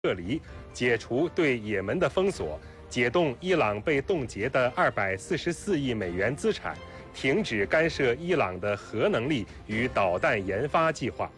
撤离，解除对也门的封锁，解冻伊朗被冻结的244亿美元资产，停止干涉伊朗的核能力与导弹研发计划。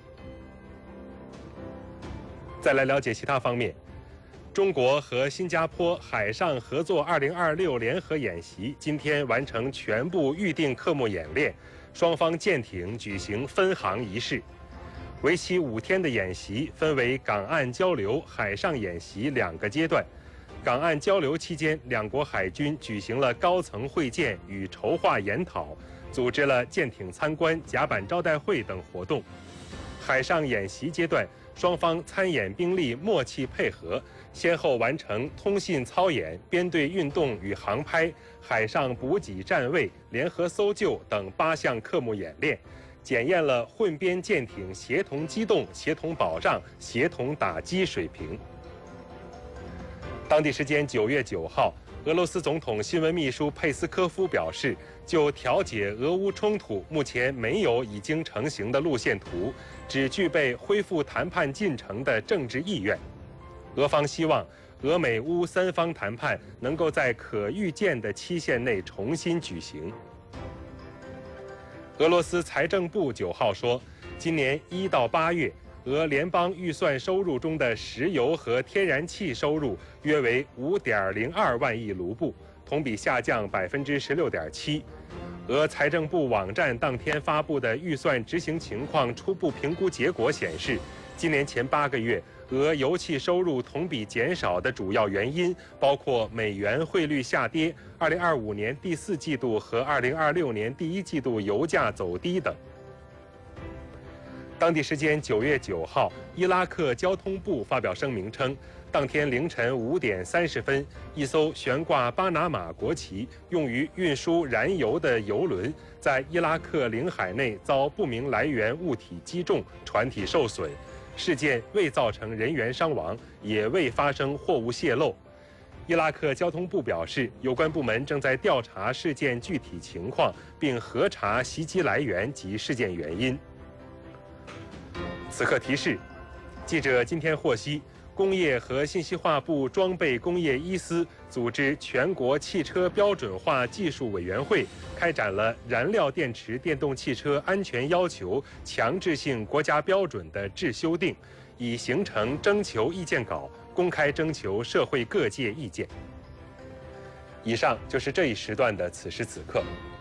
再来了解其他方面，中国和新加坡海上合作2026联合演习今天完成全部预定科目演练，双方舰艇举行分航仪式。为期5天的演习分为港岸交流、海上演习2个阶段。港岸交流期间，两国海军举行了高层会见与筹划研讨，组织了舰艇参观、甲板招待会等活动。海上演习阶段，双方参演兵力默契配合，先后完成通信操演、编队运动与航拍、海上补给站位、联合搜救等8项科目演练，检验了混编舰艇协同机动、协同保障、协同打击水平。当地时间9月9号，俄罗斯总统新闻秘书佩斯科夫表示，就调解俄乌冲突，目前没有已经成型的路线图，只具备恢复谈判进程的政治意愿。俄方希望俄美乌3方谈判能够在可预见的期限内重新举行。俄罗斯财政部9号说，今年1到8月，俄联邦预算收入中的石油和天然气收入约为5.02万亿卢布，同比下降16.7%。俄财政部网站当天发布的预算执行情况初步评估结果显示，今年前8个月，俄油气收入同比减少的主要原因包括美元汇率下跌、2025年第4季度和2026年第1季度油价走低等。当地时间9月9号，伊拉克交通部发表声明称，当天凌晨5点30分，一艘悬挂巴拿马国旗、用于运输燃油的油轮在伊拉克领海内遭不明来源物体击中，船体受损。事件未造成人员伤亡，也未发生货物泄漏。伊拉克交通部表示，有关部门正在调查事件具体情况，并核查袭击来源及事件原因。此刻提示，记者今天获悉，工业和信息化部装备工业一司组织全国汽车标准化技术委员会开展了燃料电池电动汽车安全要求强制性国家标准的制修订，已形成征求意见稿，公开征求社会各界意见。以上就是这一时段的此时此刻。